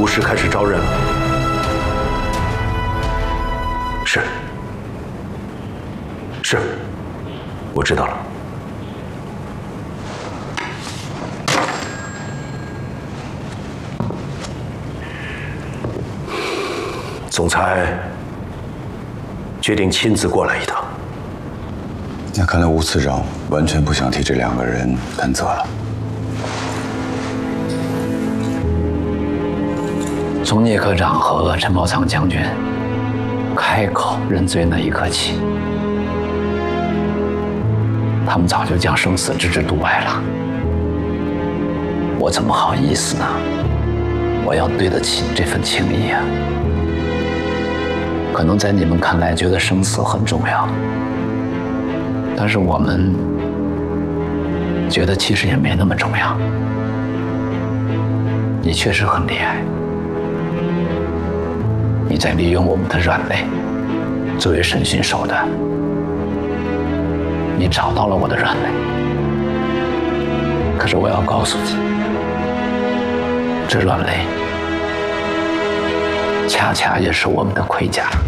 时开始招认了。是，我知道了。总裁决定亲自过来一趟。 那看来吴次长完全不想替这2个人担责了。 从聂科长和陈宝仓将军开口认罪那一刻起，他们早就将生死置之度外了。我怎么好意思呢？我要对得起这份情谊啊！可能在你们看来觉得生死很重要，但是我们觉得其实也没那么重要。你确实很厉害，你在利用我们的软肋作为审讯手段，你找到了我的软肋。可是我要告诉你，这软肋恰恰也是我们的盔甲。